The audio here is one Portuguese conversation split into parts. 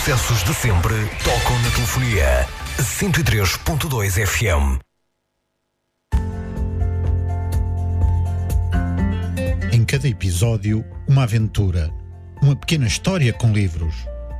sucessos de sempre tocam na telefonia. 103.2 FM. Em cada episódio, uma aventura. Uma pequena história com livros.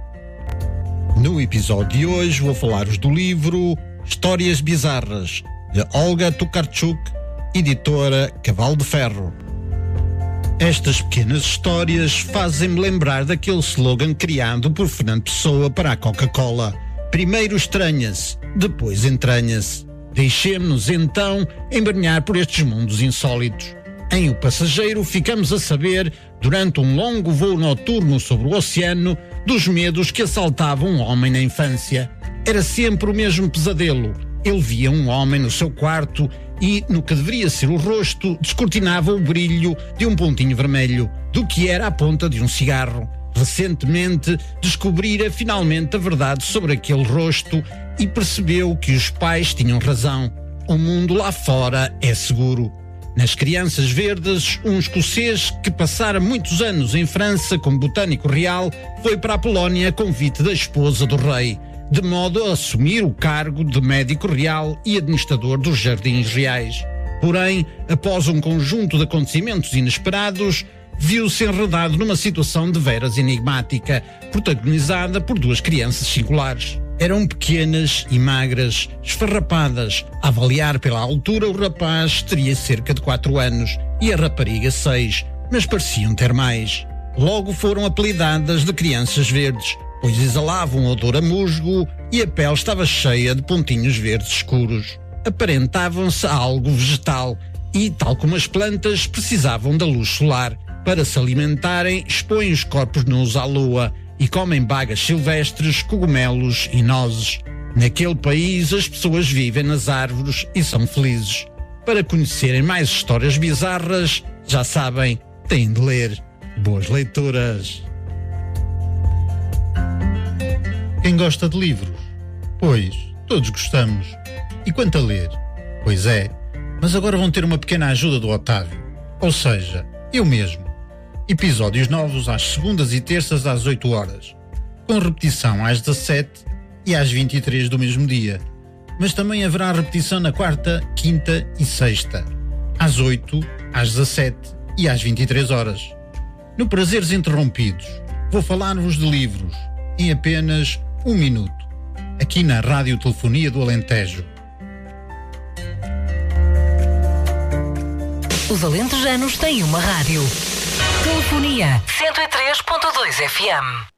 No episódio de hoje vou falar-vos do livro Histórias Bizarras, de Olga Tokarczuk, editora Cavalo de Ferro. Estas pequenas histórias fazem-me lembrar daquele slogan criado por Fernando Pessoa para a Coca-Cola. Primeiro estranha-se, depois entranha-se. Deixemo-nos então embrenhar por estes mundos insólitos. Em O Passageiro ficamos a saber, durante um longo voo noturno sobre o oceano, dos medos que assaltavam um homem na infância. Era sempre o mesmo pesadelo. Ele via um homem no seu quarto e, no que deveria ser o rosto, descortinava o brilho de um pontinho vermelho, do que era a ponta de um cigarro. Recentemente descobrira finalmente a verdade sobre aquele rosto e percebeu que os pais tinham razão. O mundo lá fora é seguro. Nas Crianças Verdes, um escocês que passara muitos anos em França como botânico real foi para a Polónia a convite da esposa do rei, de modo a assumir o cargo de médico real e administrador dos jardins reais. Porém, após um conjunto de acontecimentos inesperados, viu-se enredado numa situação de veras enigmática, protagonizada por duas crianças singulares. Eram pequenas e magras, esfarrapadas. A avaliar pela altura, o rapaz teria cerca de 4 anos e a rapariga 6, mas pareciam ter mais. Logo foram apelidadas de Crianças Verdes, pois exalavam um odor a musgo e a pele estava cheia de pontinhos verdes escuros. Aparentavam-se algo vegetal e, tal como as plantas, precisavam da luz solar. Para se alimentarem, expõem os corpos nus à lua e comem bagas silvestres, cogumelos e nozes. Naquele país, as pessoas vivem nas árvores e são felizes. Para conhecerem mais histórias bizarras, já sabem, têm de ler. Boas leituras! Quem gosta de livros? Pois, todos gostamos. E quanto a ler? Pois é, mas agora vão ter uma pequena ajuda do Otávio. Ou seja, eu mesmo. Episódios novos às segundas e terças às 8 horas, com repetição às 17 e às 23 do mesmo dia. Mas também haverá repetição na quarta, quinta e sexta, às 8, às 17 e às 23 horas. No Prazeres Interrompidos, vou falar-vos de livros em apenas 1 minuto, aqui na Radiotelefonia do Alentejo. Os alentejanos têm uma rádio. Telefonia 103.2 FM.